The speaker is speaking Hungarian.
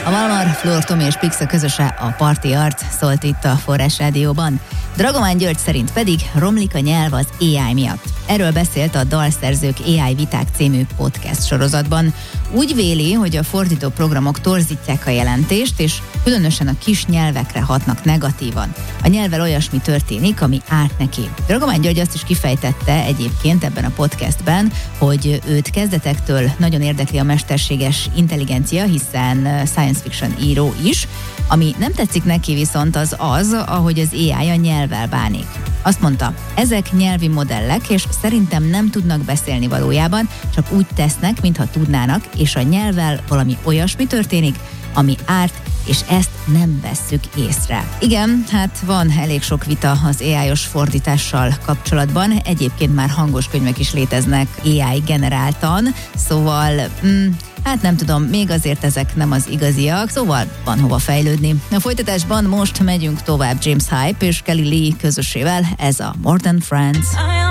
A Malmar, Flór Tomi és Pixa közöse a Parti Arc, szólt itt a Forrás Rádióban. Dragomán György szerint pedig romlik a nyelv az AI miatt. Erről beszélt a Dalszerzők AI Viták című podcast sorozatban. Úgy véli, hogy a fordító programok torzítják a jelentést, és különösen a kis nyelvekre hatnak negatívan. A nyelvvel olyasmi történik, ami árt neki. Dragomán György azt is kifejtette egyébként ebben a podcastben, hogy őt kezdetektől nagyon érdekli a mesterséges intelligencia, hiszen science fiction író is. Ami nem tetszik neki viszont az, ahogy az AI a nyelvvel bánik. Azt mondta, ezek nyelvi modellek, és szerintem nem tudnak beszélni valójában, csak úgy tesznek, mintha tudnának, és a nyelvvel valami olyasmi történik, ami árt, és ezt nem vesszük észre. Igen, hát van elég sok vita az AI-os fordítással kapcsolatban, egyébként már hangos könyvek is léteznek AI generáltan, szóval... Hát nem tudom, még azért ezek nem az igaziak, szóval van hova fejlődni. A folytatásban most megyünk tovább James Hype és Kelly Lee közösével, ez a More Than Friends.